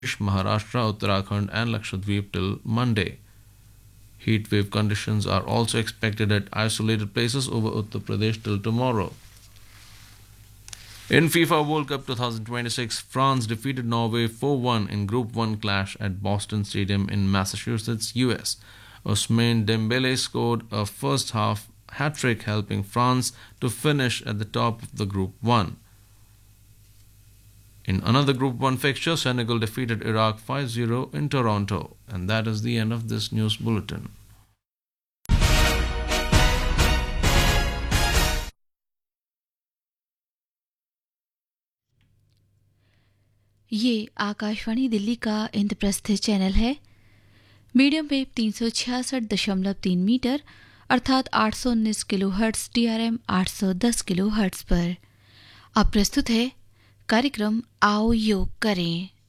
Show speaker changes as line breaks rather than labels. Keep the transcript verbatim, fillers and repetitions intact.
Maharashtra, Uttarakhand, and Lakshadweep till Monday. Heat wave conditions are also expected at isolated places over Uttar Pradesh till tomorrow. In FIFA World Cup twenty twenty-six, France defeated Norway four one in Group one clash at Boston Stadium in Massachusetts, U S. Ousmane Dembele scored a first half hat-trick, helping France to finish at the top of the Group one. In another Group one fixture, Senegal defeated Iraq five zero in Toronto. And that is the end of this news bulletin.
ये आकाशवाणी दिल्ली का Indraprastha channel है। Medium wave तीन सौ छियासठ दशमलव तीन metre अर्थात आठ सौ उन्नीस kilo hertz, D R M आठ सौ दस किलो हर्ट्स पर। अब प्रस्तुत है कार्यक्रम आओ योग करें।